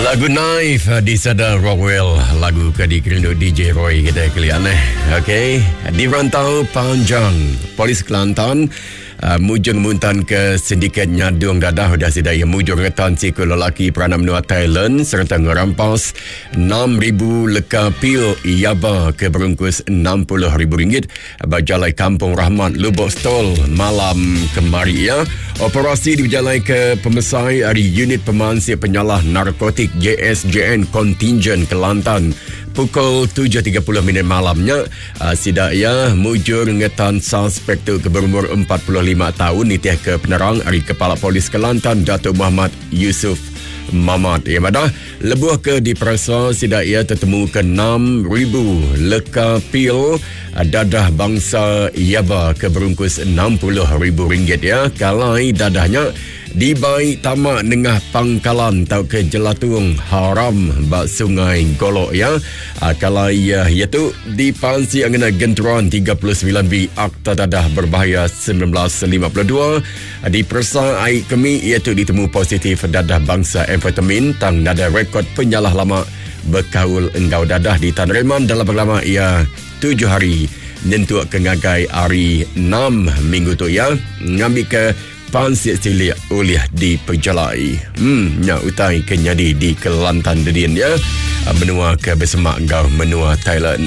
Lagu Knife di Sada Rockwell, lagu ke dikerindu DJ Roy kita kalian okey, di rantau panjang Polis Kelantan mujung muntan ke sindiket nyadung dadah dah sedaya mujung ngetan si lelaki peranan menua Thailand serta ngerampas 6,000 leka pil yaba ke berungkus RM60,000 berjalai Kampung Rahmat Lubuk Stol malam kemari ya. Operasi diberjalai ke pemesai dari unit pemansir penyalah narkotik JSJN Kontingen Kelantan pukul 7.30 minit malamnya. Sidaya mujur ngetan suspek tu ke berumur 45 tahun nitiah ke penerang dari Kepala Polis Kelantan Datuk Muhammad Yusuf Mamat. Ya madah lebuh ke diperasa sidaya tertemu ke 6,000 leka pil dadah bangsa yaba ke berungkus RM60,000 ya. Kalai dadahnya dibai tamak nengah pangkalan tau ke jelatung haram bak sungai Golok ya. Kalai iaitu dipansi angana genteruan 39B Akta Dadah Berbahaya 1952 dipersa air kemi iaitu ditemu positif dadah bangsa amfetamin tang nada rekod penyalah lama berkaul engkau dadah di Tan Reman dalam berlama ia 7 hari nentuak kengagai hari 6 minggu tu ya. Ngambil ke pansir silik uliah di Pejalai. Nya utai kenyadi di Kelantan dedin ya. Menua ke bersemak engkau menua Thailand.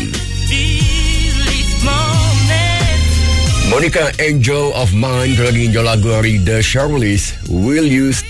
Monica Angel of Mine lagi lagu dari The Shirleys. Will You